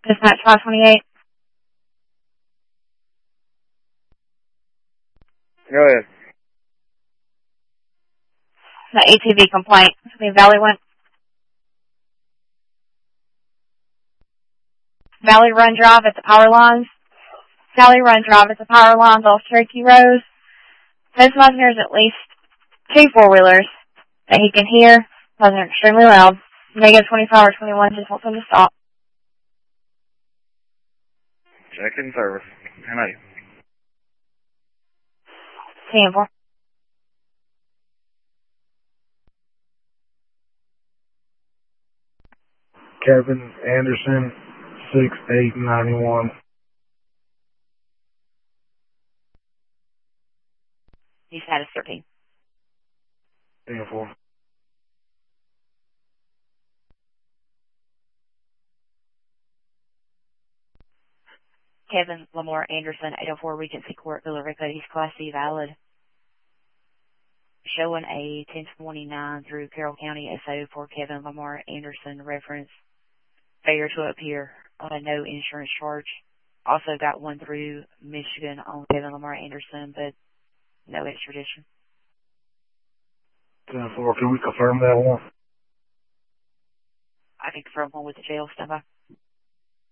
Dispatch 528. Go ahead. The ATV complaint. Valley Run Drive at the power lines. Valley Run Drive at the power lines off Cherokee Road. This man hears at least 2 4-wheelers that he can hear. They're extremely loud. Negative 25 or 21 just wants them to stop. Check in service. How are you? 10-4. Kevin Anderson, 6891. He's status 13. 10-4. Kevin Lamar Anderson, 804 Regency Court, Villa Rica. He's Class C valid. Showing a 1029 through Carroll County SO for Kevin Lamar Anderson. Reference failure to appear on a no insurance charge. Also got one through Michigan on Kevin Lamar Anderson, but no extradition. 10-4. Can we confirm that one? I can confirm one with the jail. Stand by.